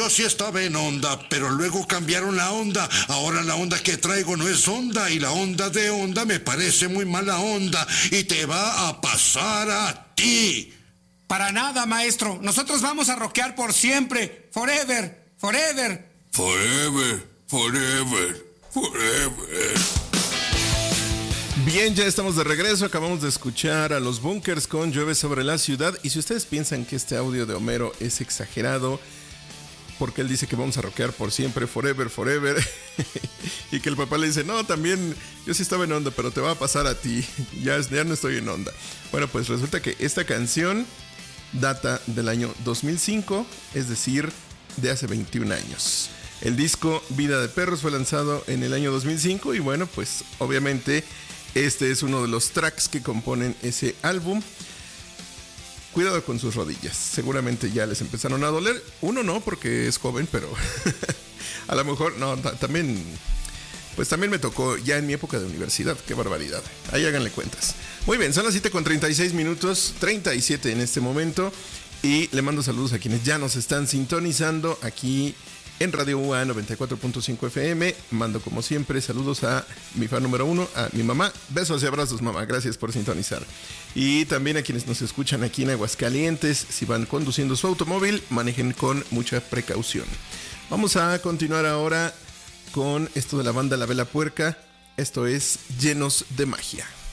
yo sí estaba en onda, pero luego cambiaron la onda. Ahora la onda que traigo no es onda y la onda de onda me parece muy mala onda y te va a pasar a ti. Para nada, maestro. Nosotros vamos a rockear por siempre. Forever, forever. Forever, forever, forever. Bien, ya estamos de regreso. Acabamos de escuchar a los Bunkers con Llueve sobre la ciudad. Y si ustedes piensan que este audio de Homero es exagerado, porque él dice que vamos a rockear por siempre, forever, forever, y que el papá le dice, no, también yo sí estaba en onda, pero te va a pasar a ti, ya no estoy en onda. Bueno, pues resulta que esta canción data del año 2005, es decir, de hace 21 años. El disco Vida de Perros fue lanzado en el año 2005 y bueno, pues obviamente este es uno de los tracks que componen ese álbum. Cuidado con sus rodillas, seguramente ya les empezaron a doler. Uno no, porque es joven, pero a lo mejor no, también, pues también me tocó ya en mi época de universidad. Qué barbaridad, ahí háganle cuentas. Muy bien, son las 7:36, 37 en este momento. Y le mando saludos a quienes ya nos están sintonizando aquí en Radio UA 94.5 FM. Mando como siempre saludos a mi fan número 1, a mi mamá. Besos y abrazos, mamá, gracias por sintonizar. Y también a quienes nos escuchan aquí en Aguascalientes. Si van conduciendo su automóvil, manejen con mucha precaución. Vamos a continuar ahora con esto de la banda La Vela Puerca. Esto es Llenos de Magia.